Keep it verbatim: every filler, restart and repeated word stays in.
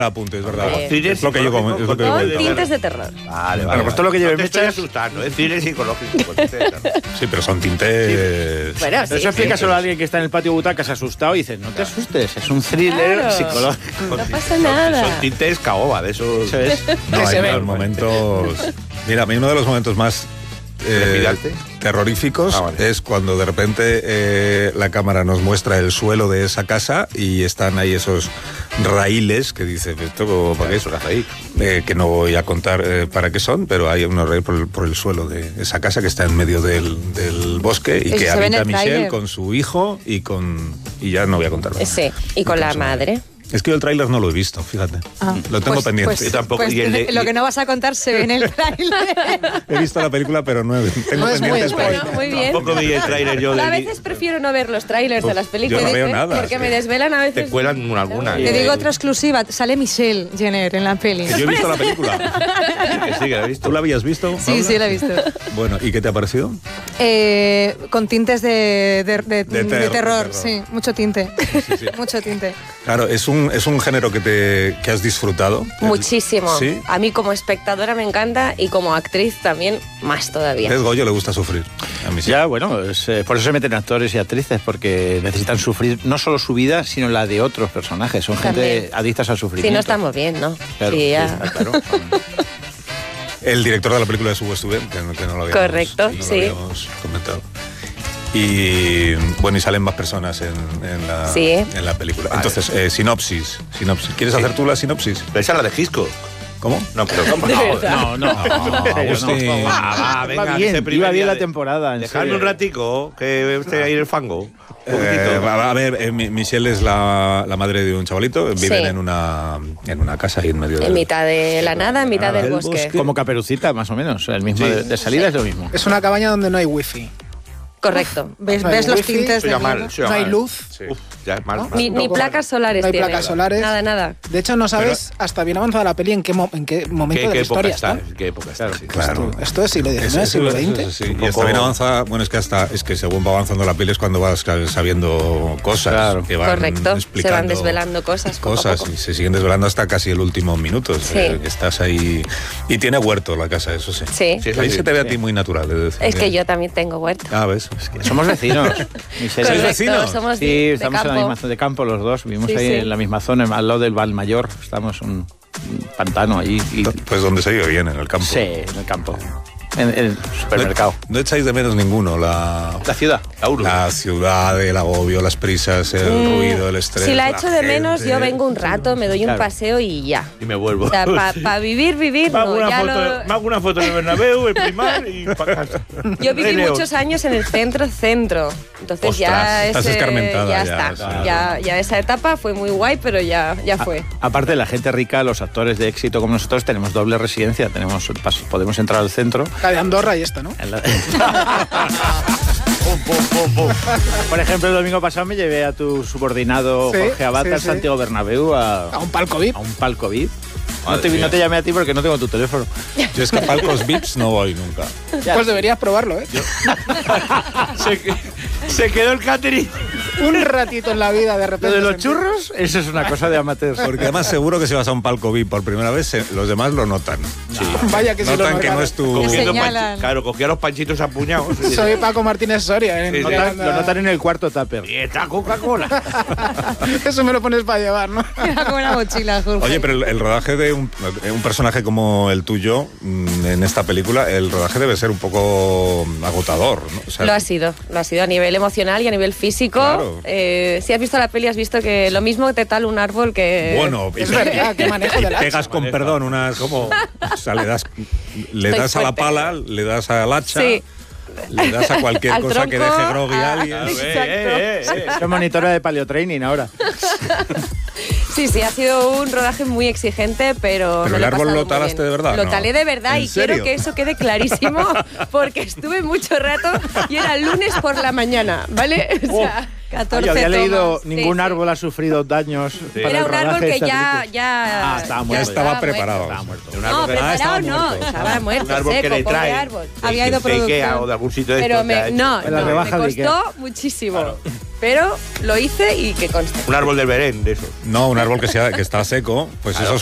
Apunte, es verdad. Eh, es lo que yo como. Es lo que Con yo tintes de terror. Vale, vale. Bueno, pues todo lo que lleve no te estoy mechas... asustando, es cine psicológico. Con tintes de terror. Sí, pero son tintes... Bueno, sí, Eso sí. explica solo a alguien que está en el patio butacas asustado y dice, no te asustes, es un thriller Claro. psicológico. No pasa nada. Son tintes caoba, de esos. Eso es. No, Que se hay ven. unos momentos... Mira, a mí uno de los momentos más eh, ¿Trepidante? terroríficos Ah, vale. es cuando de repente eh, la cámara nos muestra el suelo de esa casa y están ahí esos raíles que dicen, ¿esto para qué es? Ahí. Eh, que no voy a contar eh, para qué son, pero hay unos raíles por el, por el suelo de esa casa que está en medio del, del bosque y Eso que se ve en habita el Michelle tráiler. con su hijo y con... y ya no voy a contar más. Sí, y con la madre. Es que yo el tráiler no lo he visto, fíjate. Ah, Lo tengo pues- pendiente. pues- Yo tampoco. pues Y el de- lo que no vas a contar se ve en el tráiler. He visto la película, pero no he, tengo No es muy pendientes para... spoiler. Muy bien. Tampoco vi el tráiler yo A de... veces prefiero no ver los trailers de Uf, las películas. yo no veo ¿eh? nada, Porque sí. me desvelan a veces. Te cuelan alguna. Te digo otra exclusiva, sale Michelle Jenner en la peli. Yo he visto la película. Que sí, que la he visto. ¿Tú la habías visto? Sí, Paula? sí, la he visto. Bueno, ¿y qué te ha parecido? Eh, con tintes de, de, de- De de terror, terror, de terror. sí, mucho tinte. Sí, sí. Mucho tinte. Claro, es un, es un género que, te, que has disfrutado. Muchísimo. Sí. A mí como espectadora me encanta y como actriz también más todavía. Es Goyo, le gusta sufrir. A mí sí. Ya, bueno, es, eh, por eso se meten actores y actrices, porque necesitan sufrir no solo su vida, sino la de otros personajes. Son gente También. adictas al sufrimiento. Si no estamos bien, ¿no? Claro, Sí, ya. sí, claro. El director de la película es Hugo Stubben, que no, que no lo habíamos, Correcto, no lo sí. habíamos comentado. Y bueno, y salen más personas en, en, la, Sí. en la película. Entonces, eh, sinopsis, sinopsis. ¿Quieres hacer tú la sinopsis? Pero esa es la de Gisco. ¿Cómo? No, pero ¿cómo? De No, verdad. No, no. Agustín. no. Ah, va, venga, Iba bien, ese primer iba bien día la de- temporada. en Dejadme serio. un ratico, que esté ahí en el fango. Un Eh, poquitito. a a ver, eh, Mi- Michelle es la, la madre de un chavalito. Viven Sí. en una en una casa ahí en medio de En mitad de la nada, en mitad del del bosque. bosque. Como Caperucita, más o menos. El mismo Sí. de, de salida es lo mismo. Es una cabaña donde no hay wifi. Correcto. ¿Ves, No hay ves los wifi, tintes Eso de ya mal, blanco? eso ya No hay mal. luz. Sí. Uf, ya es mal, ¿No? mal. Ni, ni poco- placas solares no hay tiene. placas solares. Nada, nada. De hecho, no sabes hasta bien avanzada la peli en qué, mo- en qué momento ¿Qué, de qué la época historia está? está. ¿En qué época está? Sí. Claro. Esto, esto es siglo diecinueve, Eso- siglo eso- veinte. eso sí. Un Y hasta poco- bien avanzada, bueno, es que hasta es que según va avanzando la peli es cuando vas sabiendo cosas Claro. que van Correcto. Se van explicando desvelando cosas poco a cosas poco. y se siguen desvelando hasta casi el último minuto. Sí. Eh, que estás ahí y tiene huerto la casa, eso sí. Sí. Sí, Ahí sí. se te ve a ti muy natural. he de decir. Es que yo también tengo huerto. Ah, ves. Es que- Somos vecinos. Michelle. ¿Sois Correcto, vecinos? somos de- Sí, de estamos en la campo. misma zona de campo los dos. Vivimos Sí, ahí sí. en la misma zona, al lado del Valmayor. Estamos en un, un pantano ahí. Y, Pues donde se vive bien, en el campo. sí, en el campo. En, en el supermercado. No, no echáis de menos ninguno la, La ciudad. La urbe. la ciudad, el agobio, las prisas, el Mm, ruido, el estrés. Si la echo de menos, gente. yo vengo un rato, me doy un Claro. paseo y ya. Y me vuelvo. O sea, para vivir, vivir, Me hago, no. una Ya foto, lo- me hago una foto en el Bernabéu, el Primar y para casa. Yo viví Rey León. muchos años en el centro, centro. Entonces Ostras, ya estás ese- escarmentada ya, ya, está. claro. Ya, ya esa etapa fue muy guay, pero ya, ya fue. Aparte, la gente rica, los actores de éxito como nosotros, tenemos doble residencia. Tenemos pas- podemos entrar al centro. La de Andorra y esta, ¿no? En la- Por ejemplo, el domingo pasado me llevé a tu subordinado Sí, Jorge Abad sí, al sí. Santiago Bernabéu a, A un palco V I P. a un palco V I P. No Madre te, mía. no te llamé a ti porque no tengo tu teléfono. Yo es que a palcos V I Ps no voy nunca. Pues deberías probarlo, ¿eh? Se, se quedó el catering. Un ratito en la vida, de Lo repente. de los sentir- churros, eso es una cosa de amateurs. Porque además seguro que si vas a un palco V I P por primera vez, se- los demás lo notan. Vaya que sí lo Notan que notan. no es tu... Cogiendo señalan. panchi- claro, cogía los panchitos apuñados. Soy Paco Martínez Soria. ¿eh? Sí, sí. Notan- lo notan en el cuarto tupper. Y esta Coca-Cola. Eso me lo pones para llevar, ¿no? Era como una mochila, Jorge. Oye, pero el, el rodaje de un, un personaje como el tuyo mm, en esta película, el rodaje debe ser un poco agotador, ¿no? O sea, Lo ha sido, lo ha sido a nivel emocional y a nivel físico. Claro. Eh, si has visto la peli, has visto que lo mismo te tala un árbol que... Bueno, Es verdad, qué manejo de la pegas con perdón unas como o sea, le das le Estoy das a la fuerte. pala, le das al hacha, Sí. le das a cualquier Al cosa que tronco, deje groggy a a- alguien. Claro, eh, Exacto. eh, eh, eh. Soy monitora de paleotraining ahora. Sí, sí, ha sido un rodaje muy exigente, pero... Pero me el lo he árbol pasado lo muy talaste bien. de verdad, Lo ¿no? talé de verdad ¿En y serio? quiero que eso quede clarísimo porque estuve mucho rato y era lunes por la mañana, ¿vale? O sea, catorce Yo había leído, tomas. ningún Sí, sí. árbol ha sufrido daños. para Era el un árbol rodaje de que esta ya, película. ya, Ah, estaba ya muerto. Estaba muerto. preparado. Estaba muerto. Un No, árbol que- Ah, preparado estaba no, muerto. estaba muerto, un árbol seco, que le pobre trae árbol. Había de- ido de producción. Ikea o de algún sitio de Pero estos que ha me, hecho. no, En la no, me rebaja de Ikea. costó muchísimo. Pero lo hice y que conste. Un árbol del Belén, de esos. No, un árbol que, sea, que está seco, pues Claro. eso